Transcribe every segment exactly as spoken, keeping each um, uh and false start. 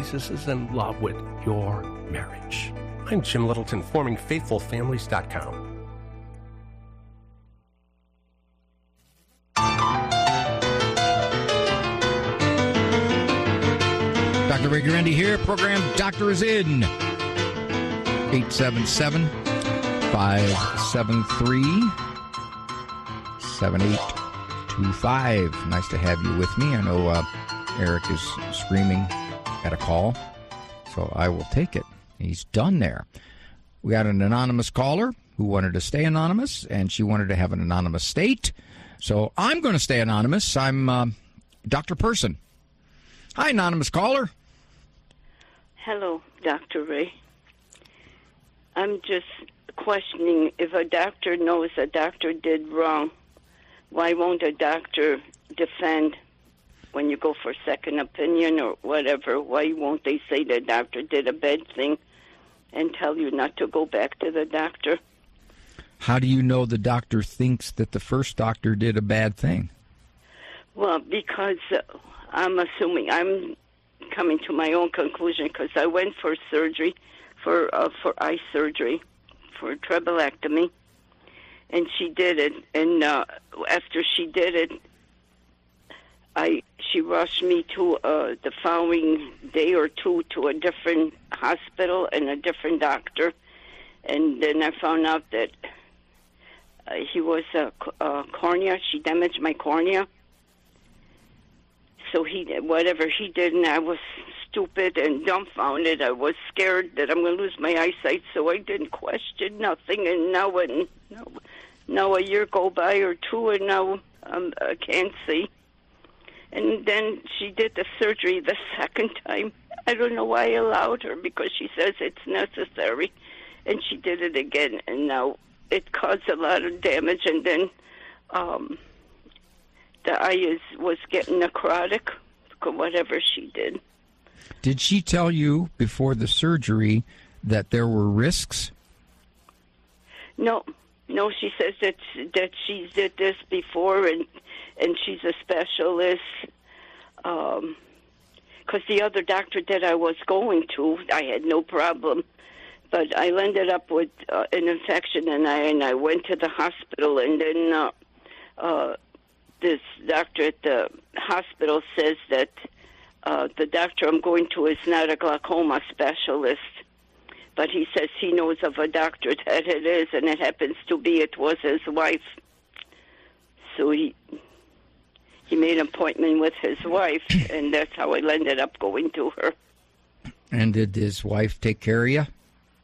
Jesus is in love with your marriage. I'm Jim Littleton, forming faithful families dot com. Doctor Ray Guarendi here. Program Doctor is in. eight seven seven, five seven three, seven eight two five. Nice to have you with me. I know uh, Eric is screaming at a call, so I will take it. He's done there. We got an anonymous caller who wanted to stay anonymous, and she wanted to have an anonymous state. So I'm going to stay anonymous. I'm uh, Doctor Person. Hi, anonymous caller. Hello, Doctor Ray. I'm just questioning if a doctor knows a doctor did wrong, why won't a doctor defend when you go for second opinion or whatever? Why won't they say the doctor did a bad thing and tell you not to go back to the doctor? How do you know the doctor thinks that the first doctor did a bad thing? Well, because uh, I'm assuming, I'm coming to my own conclusion because I went for surgery, for uh, for eye surgery, for trabeculectomy, and she did it. And uh, after she did it, I she rushed me to uh, the following day or two to a different hospital and a different doctor, and then I found out that uh, he was a uh, cornea. She damaged my cornea. So he, whatever he did, and I was stupid and dumbfounded. I was scared that I'm going to lose my eyesight, so I didn't question nothing. And now, when, now, now a year go by or two, and now um, I can't see. And then she did the surgery the second time. I don't know why I allowed her, because she says it's necessary. And she did it again, and now it caused a lot of damage. And then um, the eye is, was getting necrotic, whatever she did. Did she tell you before the surgery that there were risks? No, no. She says that that she did this before, and and she's a specialist. Um, because the other doctor that I was going to, I had no problem, but I ended up with uh, an infection, and I and I went to the hospital, and then uh, uh, this doctor at the hospital says that uh, the doctor I'm going to is not a glaucoma specialist, but he says he knows of a doctor that it is, and it happens to be it was his wife. So he he made an appointment with his wife, and that's how I ended up going to her. And did his wife take care of you?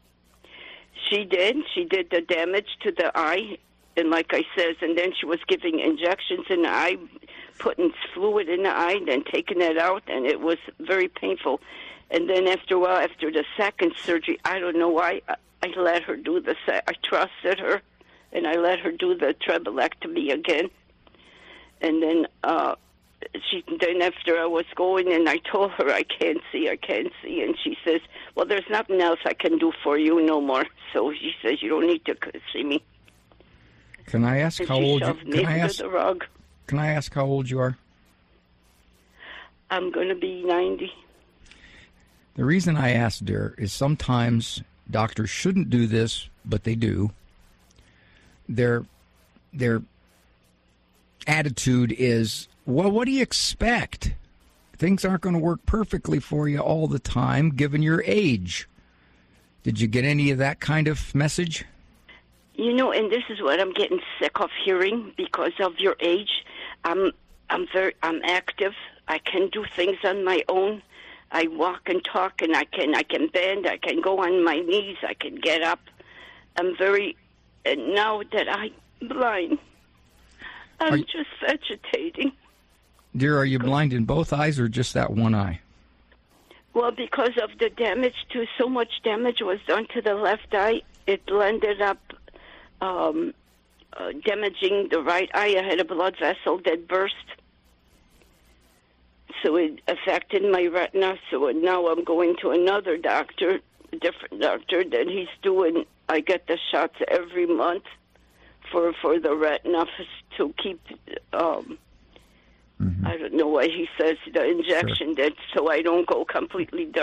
She did. She did the damage to the eye, and like I says, and then she was giving injections in the eye, putting fluid in the eye, then taking it out, and it was very painful. And then after a while, after the second surgery, I don't know why, I, I let her do the, I trusted her, and I let her do the trabeculectomy again. And then uh, she, then after I was going, and I told her, I can't see, I can't see, and she says, well, there's nothing else I can do for you no more. So she says, you don't need to see me. Can I ask and how she old you shoved can me I under ask, the rug. Can I ask how old you are? I'm going to be ninety. The reason I asked, dear, is sometimes doctors shouldn't do this, but they do. Their their attitude is, well, what do you expect? Things aren't going to work perfectly for you all the time, given your age. Did you get any of that kind of message? You know, and this is what I'm getting sick of hearing because of your age. I'm I'm very I'm active. I can do things on my own. I walk and talk, and I can I can bend. I can go on my knees. I can get up. I'm very. And now that I'm blind, I'm you, just vegetating. Dear, are you blind in both eyes or just that one eye? Well, because of the damage, to so much damage was done to the left eye, it ended up um, uh, damaging the right eye. I had a blood vessel that burst. So it affected my retina. So now I'm going to another doctor, a different doctor, that he's doing, I get the shots every month for, for the retina to keep, um, mm-hmm. I don't know why he says the injection, sure. that so I don't go completely